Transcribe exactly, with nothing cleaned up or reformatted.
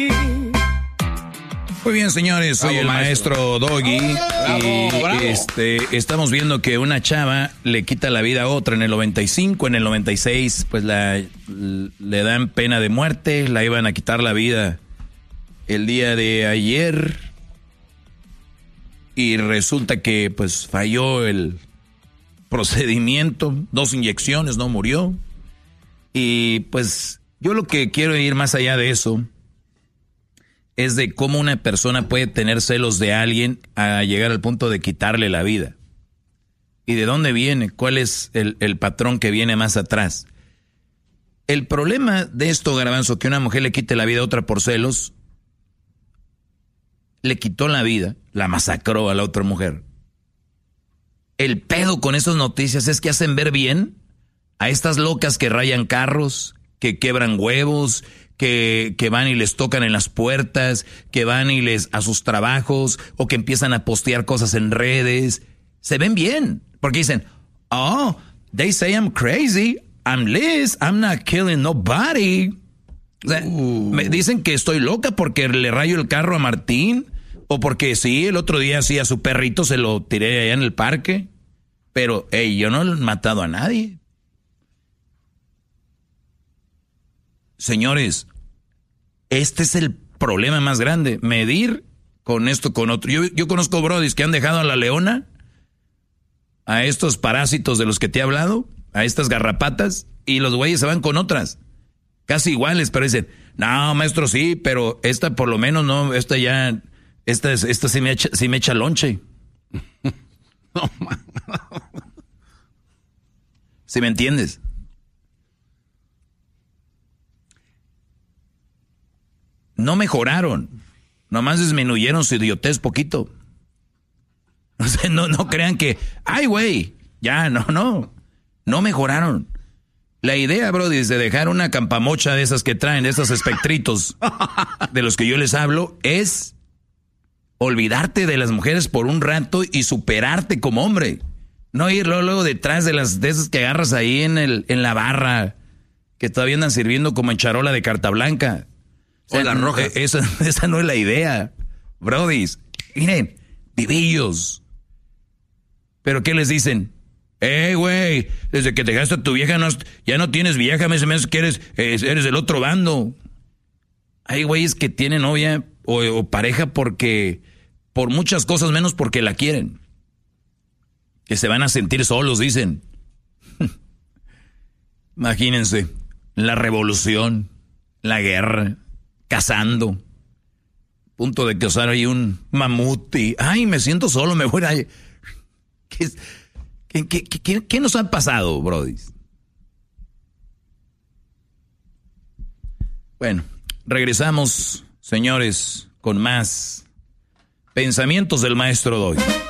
Muy bien, señores, soy bravo, el maestro, maestro Doggy. Bravo, y bravo. Este, estamos viendo que una chava le quita la vida a otra en el noventa y cinco, en el noventa y seis, pues la, le dan pena de muerte, la iban a quitar la vida el día de ayer y resulta que pues falló el procedimiento, dos inyecciones, no murió. Y pues yo lo que quiero ir más allá de eso es de cómo una persona puede tener celos de alguien a llegar al punto de quitarle la vida. ¿Y de dónde viene? ¿Cuál es el, el patrón que viene más atrás? El problema de esto, Garbanzo, que una mujer le quite la vida a otra por celos, le quitó la vida, la masacró a la otra mujer. El pedo con esas noticias es que hacen ver bien a estas locas que rayan carros, que quebran huevos, Que, que van y les tocan en las puertas, que van y les a sus trabajos, o que empiezan a postear cosas en redes. Se ven bien, porque dicen, oh, they say I'm crazy, I'm Liz, I'm not killing nobody. O sea, uh. me dicen que estoy loca porque le rayo el carro a Martín, o porque sí, el otro día sí a su perrito se lo tiré allá en el parque, pero hey, yo no he matado a nadie. Señores, este es el problema más grande, medir con esto, con otro. Yo, yo conozco brodis que han dejado a la leona, a estos parásitos de los que te he hablado, a estas garrapatas, y los güeyes se van con otras, casi iguales, pero dicen, no, maestro, sí, pero esta por lo menos no, esta ya, esta, esta sí me echa, sí me echa lonche. No, man. ¿Sí me entiendes? No mejoraron, nomás disminuyeron su idiotez poquito. O sea, no, no crean que, ay, güey, ya, no, no, no mejoraron. La idea, bro, es de dejar una campamocha de esas que traen, de esos espectritos de los que yo les hablo, es olvidarte de las mujeres por un rato y superarte como hombre. No ir luego, luego detrás de las de esas que agarras ahí en, el, en la barra, que todavía andan sirviendo como en charola de carta blanca. O sea, las rojas. Esa, esa no es la idea, brodis. Miren, vivillos. ¿Pero qué les dicen? Eh, güey, desde que te dejaste a tu vieja no, ya no tienes vieja, me menos que eres, eh, eres del otro bando. Hay güeyes que tienen novia o, o pareja porque, por muchas cosas menos porque la quieren. Que se van a sentir solos, dicen. Imagínense, la revolución, la guerra, cazando, punto de causar ahí un mamut y, ay, me siento solo, me voy a... ¿Qué, qué, qué, qué, qué nos ha pasado, brody? Bueno, regresamos, señores, con más pensamientos del maestro Doggy.